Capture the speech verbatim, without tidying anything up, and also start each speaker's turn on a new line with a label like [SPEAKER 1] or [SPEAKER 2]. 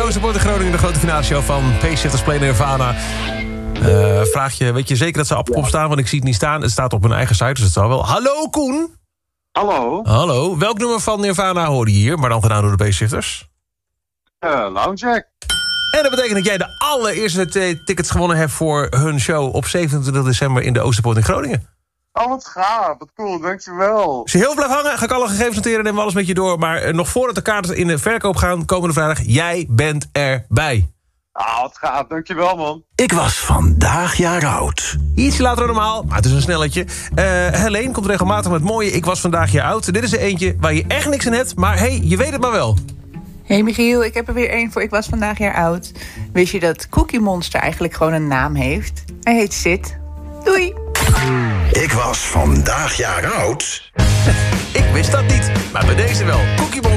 [SPEAKER 1] Oosterpoort in Groningen, de grote finale show van Pacesetters Play Nirvana. Uh, vraag je, weet je zeker dat ze op kop staan? Want ik zie het niet staan. Het staat op hun eigen site, dus het zal wel. Hallo, Koen.
[SPEAKER 2] Hallo.
[SPEAKER 1] Hallo. Welk nummer van Nirvana hoorde je hier, maar dan gedaan door de Pacesetters?
[SPEAKER 2] Uh, Loungejack.
[SPEAKER 1] En dat betekent dat jij de allereerste t- tickets gewonnen hebt voor hun show op zevenentwintig december in de Oosterpoort in Groningen.
[SPEAKER 2] Oh, wat gaaf. Wat cool, dankjewel.
[SPEAKER 1] Als je heel blijft hangen, ga ik alle gegevens noteren en nemen we alles met je door. Maar uh, nog voordat de kaarten in de verkoop gaan, komende vrijdag, jij bent erbij.
[SPEAKER 2] Ah, wat gaaf. Dankjewel, man.
[SPEAKER 3] Ik was vandaag jaar oud.
[SPEAKER 1] Ietsje later dan normaal, maar het is een snelletje. Uh, Helene komt regelmatig met mooie Ik was vandaag jaar oud. Dit is er eentje waar je echt niks in hebt, maar hey, je weet het maar wel.
[SPEAKER 4] Hey Michiel, ik heb er weer één voor Ik was vandaag jaar oud. Wist je dat Cookie Monster eigenlijk gewoon een naam heeft? Hij heet Sid. Doei!
[SPEAKER 3] Ik was vandaag jaar oud.
[SPEAKER 1] Ik wist dat niet, maar bij deze wel. Cookie Monster.